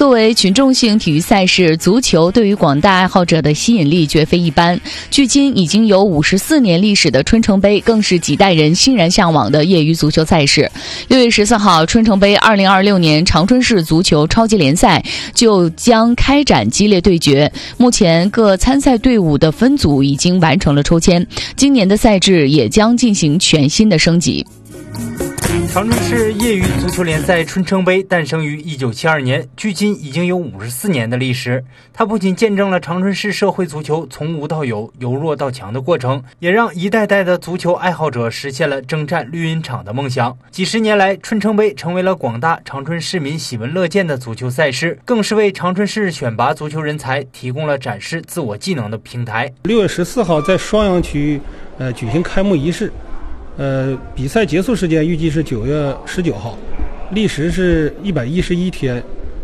作为群众性体育赛事，足球对于广大爱好者的吸引力绝非一般。距今已经有54年历史的春城杯，更是几代人欣然向往的业余足球赛事。6月14号，春城杯2026年长春市足球超级联赛就将开展激烈对决。目前各参赛队伍的分组已经完成了抽签，今年的赛制也将进行全新的升级。 长春市业余足球联赛春城杯诞生于1972年，距今已经有54年的历史。它不仅见证了长春市社会足球从无到有、由弱到强的过程，也让一代代的足球爱好者实现了征战绿茵场的梦想。几十年来，春城杯成为了广大长春市民喜闻乐见的足球赛事，更是为长春市选拔足球人才提供了展示自我技能的平台。 6月14号在双阳区举行开幕仪式。比赛结束时间预计是9月19号，历时是111天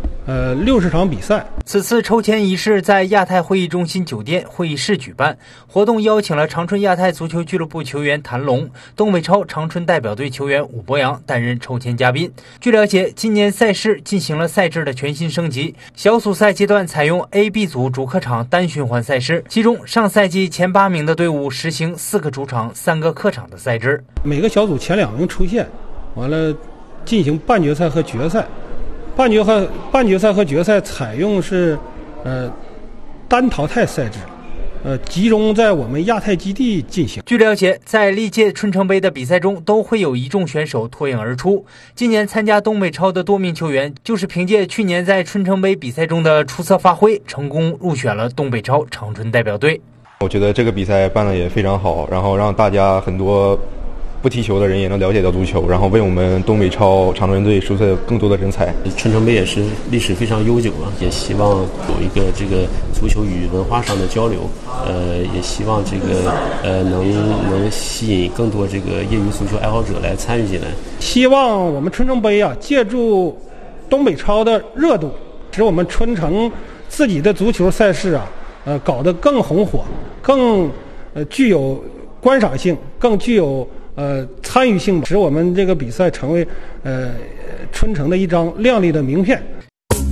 ，60场比赛。 此次抽签仪式在亚太会议中心酒店会议室举办，活动邀请了长春亚太足球俱乐部球员谭龙、东北超长春代表队球员武博洋担任抽签嘉宾。据了解，今年赛事进行了赛制的全新升级，小组赛阶段采用 A、B 组主客场单循环赛事，其中上赛季前8名的队伍实行4个主场3个客场的赛制， 每个小组前2名出线，完了进行半决赛和决赛。半决赛和决赛采用是单淘汰赛制，集中在我们亚太基地进行。 据了解，在历届春城杯的比赛中都会有一众选手脱颖而出，今年参加东北超的多名球员就是凭借去年在春城杯比赛中的出色发挥，成功入选了东北超长春代表队。 我觉得这个比赛办得也非常好，然后让大家很多不踢球的人也能了解到足球，然后为我们东北超长春队输出更多的人才。 春城杯也是历史非常悠久了，也希望有一个这个足球与文化上的交流，也希望这个能吸引更多这个业余足球爱好者来参与进来。 希望我们春城杯借助东北超的热度，使我们春城自己的足球赛事搞得更红火，更具有观赏性，更具有参与性，使我们这个比赛成为春城的一张亮丽的名片。